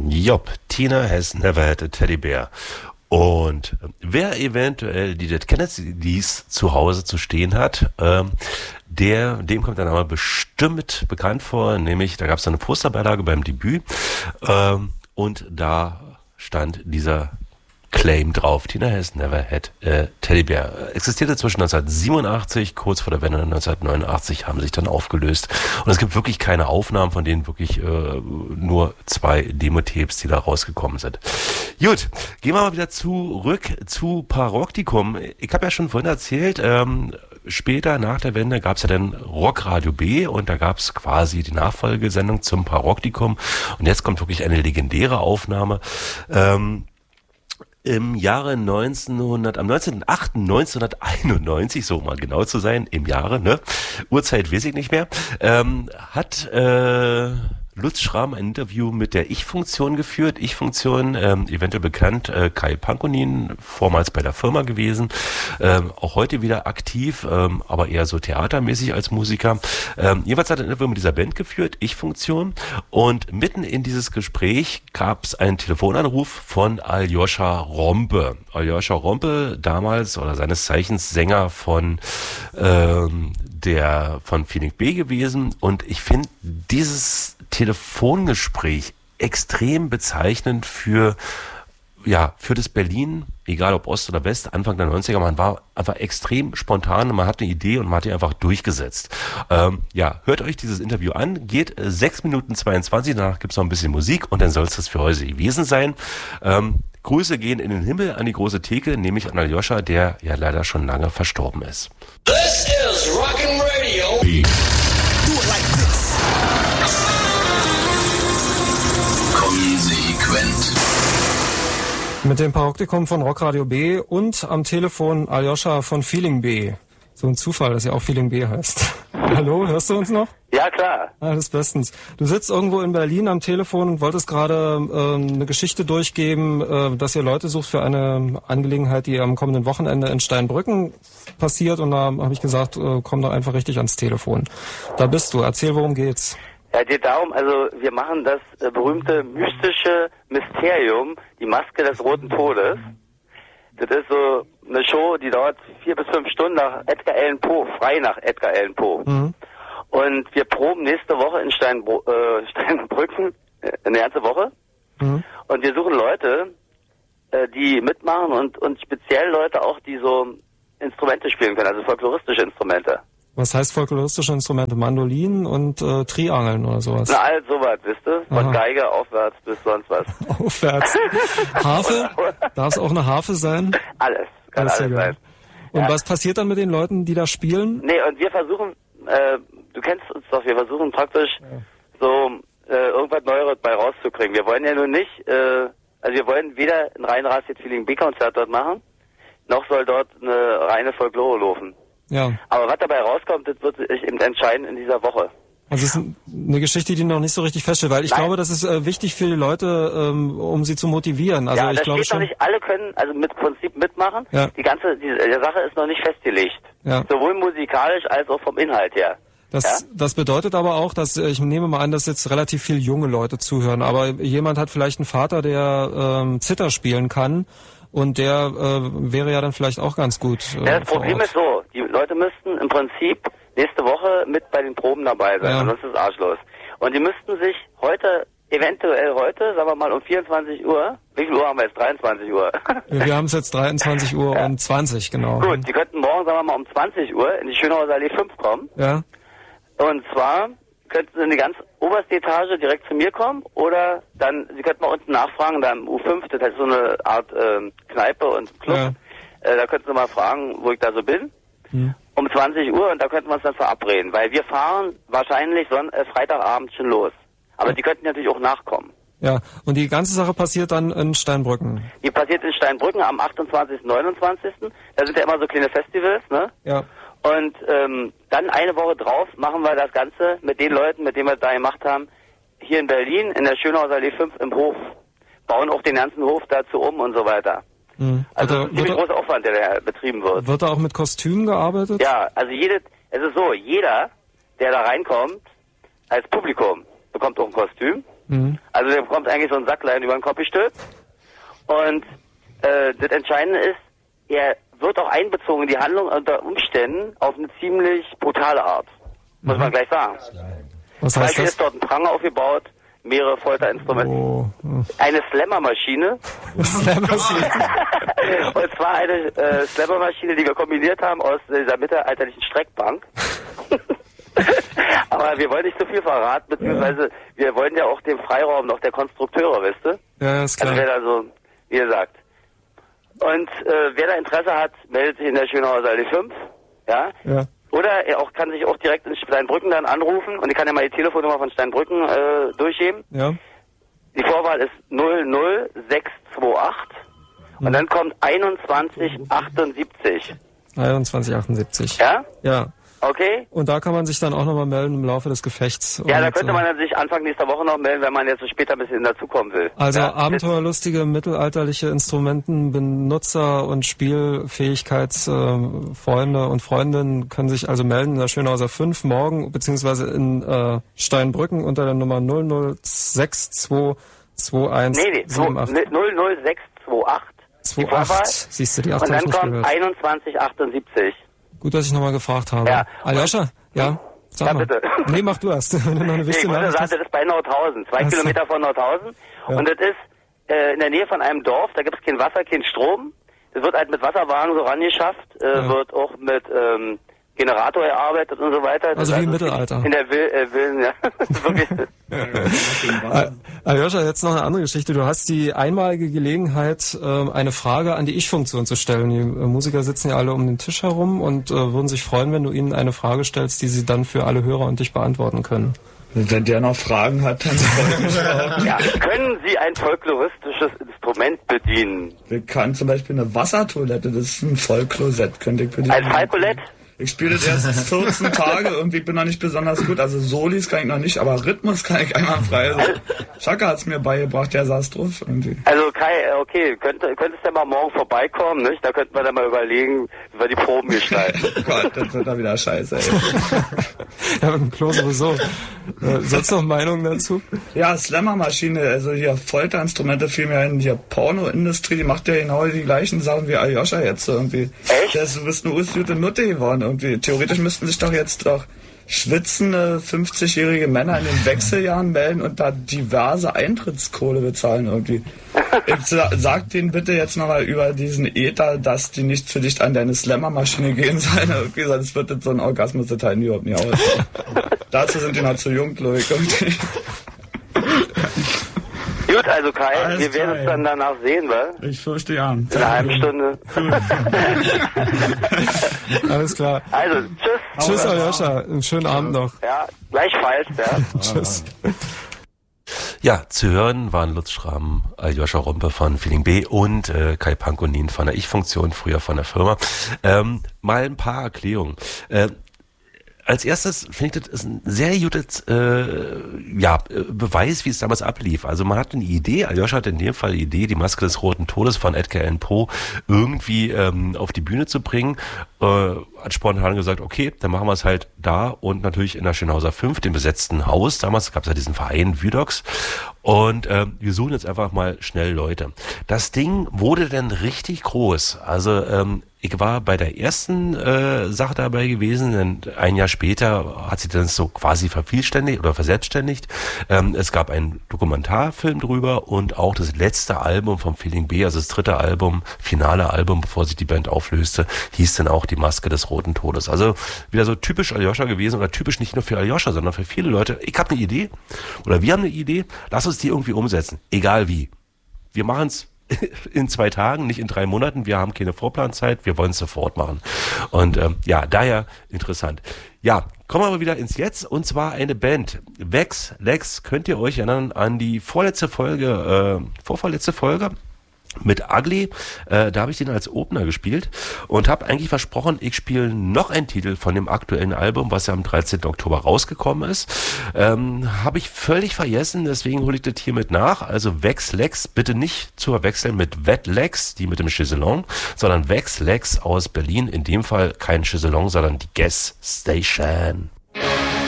Job, Tina has never had a teddy bear. Und wer eventuell die Dead Kennedys zu Hause zu stehen hat, dem kommt der Name bestimmt bekannt vor, nämlich da gab es eine Posterbeilage beim Debüt und da stand dieser Claim drauf. Tina has never had a teddy bear. Existierte zwischen 1987, kurz vor der Wende 1989, haben sich dann aufgelöst. Und es gibt wirklich keine Aufnahmen, von denen wirklich nur 2 Demo-Tapes, die da rausgekommen sind. Gut, gehen wir mal wieder zurück zu Paroktikum. Ich habe ja schon vorhin erzählt, später nach der Wende gab es ja dann Rockradio B und da gab es quasi die Nachfolgesendung zum Paroktikum. Und jetzt kommt wirklich eine legendäre Aufnahme. Im Jahre am 19.08.1991, so mal genau zu sein, im Jahre, ne? Uhrzeit weiß ich nicht mehr, hat Lutz Schramm ein Interview mit der Ich-Funktion geführt. Ich-Funktion, eventuell bekannt, Kai Pankonin, vormals bei der Firma gewesen, auch heute wieder aktiv, aber eher so theatermäßig als Musiker. Jedenfalls hat er ein Interview mit dieser Band geführt, Ich-Funktion, und mitten in dieses Gespräch gab es einen Telefonanruf von Aljoscha Rompe. Aljoscha Rompe, damals oder seines Zeichens Sänger von Feeling B gewesen, und ich finde dieses Telefongespräch extrem bezeichnend für das Berlin, egal ob Ost oder West, Anfang der 90er. Man war einfach extrem spontan, man hat eine Idee und man hat die einfach durchgesetzt. Hört euch dieses Interview an, geht 6 Minuten 22, danach gibt's noch ein bisschen Musik und dann soll es das für heute gewesen sein. Grüße gehen in den Himmel an die große Theke, nämlich an Aljoscha, der ja leider schon lange verstorben ist. This is Rockin' Radio. Do it like this. Konsequent. Mit dem Paroktikum von Rockradio B und am Telefon Aljoscha von Feeling B. So ein Zufall, dass er auch Feeling B heißt. Hallo, hörst du uns noch? Ja, klar. Alles bestens. Du sitzt irgendwo in Berlin am Telefon und wolltest gerade eine Geschichte durchgeben, dass ihr Leute sucht für eine Angelegenheit, die am kommenden Wochenende in Steinbrücken passiert. Und da habe ich gesagt, komm doch einfach richtig ans Telefon. Da bist du. Erzähl, worum geht's? Ja, geht darum, also wir machen das berühmte mystische Mysterium, die Maske des Roten Todes. Das ist so eine Show, die dauert 4 bis 5 Stunden nach Edgar Allan Poe, frei nach Edgar Allan Poe. Mhm. Und wir proben nächste Woche in Steinbrücken, eine ganze Woche. Mhm. Und wir suchen Leute, die mitmachen und speziell Leute auch, die so Instrumente spielen können, also folkloristische Instrumente. Was heißt folkloristische Instrumente? Mandolinen und Triangeln oder sowas? Na, all sowas, wisst ihr? Von Geige aufwärts bis sonst was. Aufwärts. Harfe? Darf es auch eine Harfe sein? Alles. Kann alles sein. Und was passiert dann mit den Leuten, die da spielen? Nee, und wir versuchen, du kennst uns doch, wir versuchen praktisch so irgendwas Neues bei rauszukriegen. Wir wollen ja nur nicht, also wir wollen weder ein rein Feeling B-Konzert dort machen, noch soll dort eine reine Folklore laufen. Ja. Aber was dabei rauskommt, das wird sich eben entscheiden in dieser Woche. Also es ist eine Geschichte, die noch nicht so richtig feststeht, weil ich glaube, das ist wichtig für die Leute, um sie zu motivieren. Also ich glaube schon, noch nicht alle können, also mit Prinzip mitmachen. Ja. Die Sache ist noch nicht festgelegt. Ja. Sowohl musikalisch als auch vom Inhalt her. Das bedeutet aber auch, dass ich nehme mal an, dass jetzt relativ viele junge Leute zuhören. Aber jemand hat vielleicht einen Vater, der Zither spielen kann. Und der wäre ja dann vielleicht auch ganz gut. Ja, das Problem ist so, die Leute müssten im Prinzip nächste Woche mit bei den Proben dabei sein, sonst ist es arschlos. Und die müssten sich eventuell heute, sagen wir mal um 24 Uhr, wie viel Uhr haben wir jetzt? 23 Uhr. Wir haben es jetzt 23 Uhr und 20, genau. Gut, die könnten morgen, sagen wir mal um 20 Uhr in die Schönhauser Allee 5 kommen. Ja. Und zwar könnten sie in die ganz oberste Etage direkt zu mir kommen oder dann, sie könnten mal unten nachfragen, da im U5, das ist so eine Art Kneipe und Club, da könnten sie mal fragen, wo ich da so bin, um 20 Uhr und da könnten wir uns dann verabreden, weil wir fahren wahrscheinlich Freitagabend schon los. Aber die könnten natürlich auch nachkommen. Ja, und die ganze Sache passiert dann in Steinbrücken? Die passiert in Steinbrücken am 28., 29. Da sind ja immer so kleine Festivals, ne? Ja. Und dann eine Woche drauf machen wir das Ganze mit den Leuten, mit denen wir da gemacht haben, hier in Berlin, in der Schönhauser Allee 5 im Hof. Bauen auch den ganzen Hof dazu um und so weiter. Mhm. Also das ist ein ziemlich großer Aufwand, der da betrieben wird. Wird da auch mit Kostümen gearbeitet? Ja, also es ist so, jeder, der da reinkommt, als Publikum, bekommt auch ein Kostüm. Also der bekommt eigentlich so ein Sacklein über den Kopf gestülpt. Und das Entscheidende ist, er wird auch einbezogen in die Handlung unter Umständen auf eine ziemlich brutale Art. Muss man gleich sagen. Was Zum heißt Beispiel das? ist dort ein Pranger aufgebaut, mehrere Folterinstrumente. Eine Slammermaschine. Slammermaschine. Und zwar eine Slammermaschine, die wir kombiniert haben aus dieser mittelalterlichen Streckbank. Aber wir wollen nicht zu viel verraten, beziehungsweise wir wollen ja auch den Freiraum noch der Konstrukteure, weißt du? Ja, ist klar. Also wer da so, wie gesagt. Und wer da Interesse hat, meldet sich in der Schönhauser Allee 5, ja? Ja. Oder er kann sich auch direkt in Steinbrücken dann anrufen und ich kann ja mal die Telefonnummer von Steinbrücken durchgeben. Ja. Die Vorwahl ist 00628 und dann kommt 2178. 2178. Ja? Ja. Okay? Und da kann man sich dann auch nochmal melden im Laufe des Gefechts. Ja, da Und, könnte man dann sich Anfang nächster Woche noch melden, wenn man jetzt so später ein bisschen dazukommen will. Also ja? abenteuerlustige, mittelalterliche Instrumentenbenutzer und Spielfähigkeitsfreunde und Freundinnen können sich also melden in der Schönhauser 5 morgen, beziehungsweise in Steinbrücken unter der Nummer 006221788. 00628. Die Vorwahl. Siehst du, die 8 Und habe ich dann nicht kommt gehört. 2178. Gut, dass ich nochmal gefragt habe. Ja. Aljoscha, ja? Sag Ja, mal. bitte. Nee, mach du erst. Wenn du noch eine Ich wichtige wollte Nachricht sagen, hast. das ist bei Nordhausen, 2 Ach so. Kilometer von Nordhausen. Ja. Und das ist in der Nähe von einem Dorf, da gibt es kein Wasser, kein Strom. Das wird halt mit Wasserwagen so rangeschafft, wird auch mit Generator erarbeitet und so weiter. Das Also wie im ist Mittelalter. In der Villen, ja. Wirklich. Aljoscha, jetzt noch eine andere Geschichte. Du hast die einmalige Gelegenheit, eine Frage an die Ich-Funktion zu stellen. Die Musiker sitzen ja alle um den Tisch herum und würden sich freuen, wenn du ihnen eine Frage stellst, die sie dann für alle Hörer und dich beantworten können. Wenn der noch Fragen hat, dann freue ich mich auch. Ja, können Sie ein folkloristisches Instrument bedienen? Wir kann zum Beispiel eine Wassertoilette, das ist ein Vollklosett, könnte ich bedienen. Ein Falkolett? Ich spiele das erst 14 Tage, irgendwie bin noch nicht besonders gut. Also Solis kann ich noch nicht, aber Rhythmus kann ich einwandfrei. Also Chaka hat's mir beigebracht, der saß drauf irgendwie. Also Kai, okay, könntest du mal morgen vorbeikommen, nicht? Da könnten wir dann mal überlegen, wie wir die Proben gestalten. Oh Gott, das wird da wieder scheiße, ey. Ja, mit dem Klo sowieso. Sonst noch Meinungen dazu? Ja, Slammermaschine, also hier Folterinstrumente fiel mir ein, hier Pornoindustrie, die macht ja genau die gleichen Sachen wie Aljoscha jetzt irgendwie. Echt? Du bist eine urgute Nutte geworden irgendwie. Theoretisch müssten sich doch jetzt doch schwitzende 50-jährige Männer in den Wechseljahren melden und da diverse Eintrittskohle bezahlen irgendwie. Ich sag denen bitte jetzt nochmal über diesen Ether, dass die nicht zu dicht an deine Slammermaschine gehen sollen. Irgendwie, sonst wird das so ein Orgasmus, das halten die überhaupt nicht aus. Dazu sind die noch zu jung, glaube ich. Irgendwie. Gut, also Kai, Alles wir werden klar, uns dann danach sehen, wa? Ich fürchte ja. In einer halben Stunde. Alles klar. Also, tschüss. Tschüss, Aljoscha. Einen schönen Abend noch. Ja, gleichfalls, ja. Tschüss. Ja, zu hören waren Lutz Schramm, Aljoscha Rompe von Feeling B und Kai Pankonin von der Ich-Funktion, früher von der Firma. Mal ein paar Erklärungen. Als erstes finde ich, das ist ein sehr gutes Beweis, wie es damals ablief. Also man hat eine Idee, Aljoscha hat in dem Fall die Idee, die Maske des Roten Todes von Edgar Allan Poe irgendwie auf die Bühne zu bringen. Hat spontan gesagt, okay, dann machen wir es halt da und natürlich in der Schönhauser 5, dem besetzten Haus. Damals gab es ja diesen Verein Wüdox. Und wir suchen jetzt einfach mal schnell Leute. Das Ding wurde dann richtig groß. Also ich war bei der ersten Sache dabei gewesen, denn ein Jahr später hat sich dann so quasi vervielständigt oder verselbstständigt. Es gab einen Dokumentarfilm drüber und auch das letzte Album vom Feeling B, also das dritte Album, finale Album, bevor sich die Band auflöste, hieß dann auch Die Maske des Roten Todes. Also wieder so typisch Aljoscha gewesen oder typisch nicht nur für Aljoscha, sondern für viele Leute. Ich habe eine Idee oder wir haben eine Idee, lass uns die irgendwie umsetzen, egal wie. Wir machen es in 2 Tagen, nicht in 3 Monaten. Wir haben keine Vorplanzeit, wir wollen es sofort machen. Und daher interessant. Ja, kommen wir aber wieder ins Jetzt, und zwar eine Band. Vex Lex, könnt ihr euch erinnern an die vorvorletzte Folge mit Ugly, da habe ich den als Opener gespielt und habe eigentlich versprochen, ich spiele noch einen Titel von dem aktuellen Album, was ja am 13. Oktober rausgekommen ist. Habe ich völlig vergessen, deswegen hole ich das hier mit nach. Also Vex Lex, bitte nicht zu verwechseln mit Wet Lex, die mit dem Chaiselong, sondern Vex Lex aus Berlin, in dem Fall kein Chaiselong, sondern die Gas Station.